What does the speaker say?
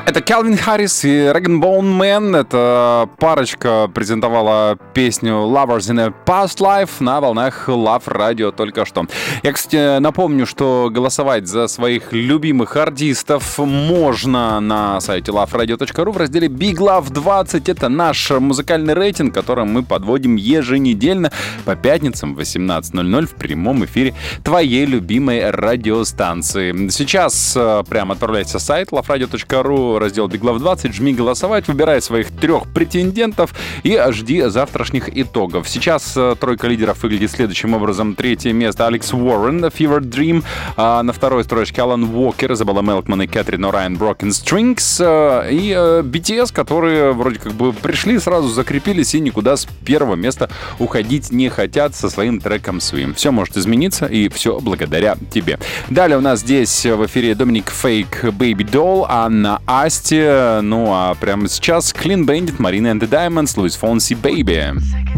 Это Калвин Харрис и Rag & Bone Man. Эта парочка презентовала песню Lovers in a Past Life на волнах Love Radio только что. Я, кстати, напомню, что голосовать за своих любимых артистов можно на сайте loveradio.ru в разделе Big Love 20. Это наш музыкальный рейтинг, который мы подводим еженедельно по пятницам в 18:00 в прямом эфире твоей любимой радиостанции. Сейчас прямо отправляйся на сайт loveradio.ru, раздел Big Love 20, жми голосовать, выбирай своих 3 претендентов и жди завтрашних итогов. Сейчас тройка лидеров выглядит следующим образом. 3-е место Алекс Уоррен, Fever Dream. На 2-й строчке Алан Уокер, Изабелла Мелкман и Кэтрин Орайан, Broken Strings. И BTS, которые вроде как бы пришли, сразу закрепились и никуда с 1-го места уходить не хотят со своим треком Swim. Все может измениться, и все благодаря тебе. Далее у нас здесь в эфире Доминик Фейк, Baby Doll, Анна Асти. Ну а прямо сейчас Clean Bandit, Marina and the Diamonds, Luis Fonsi, Baby.